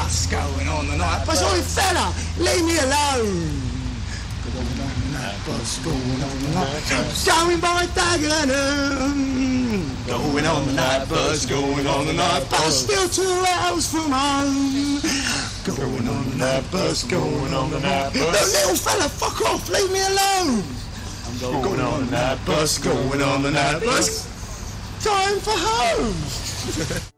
bus, going on the night bus. Oi fella, leave me alone. Going on the night bus, going on the night bus. Going by Dagenham. Going on the night bus, going on the night bus. Still 2 hours from home. Going on the night bus, going on the night bus. No, little fella, fuck off, leave me alone. I'm going on the night bus, going on the night bus. Time for home.